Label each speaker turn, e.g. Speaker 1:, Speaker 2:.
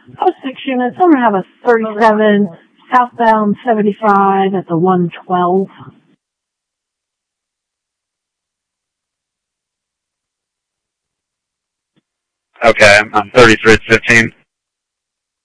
Speaker 1: Post 6 units. I'm going to have a 37 southbound 75 at the 112.
Speaker 2: Okay, I'm 33 at 15.